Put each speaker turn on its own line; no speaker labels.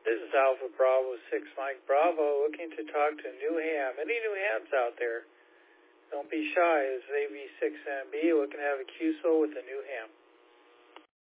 This is Alpha Bravo 6 Mike Bravo looking to talk to New Ham. Any New Hams out there? Don't be shy. It's AV6MB looking to have a QSO with a New Ham.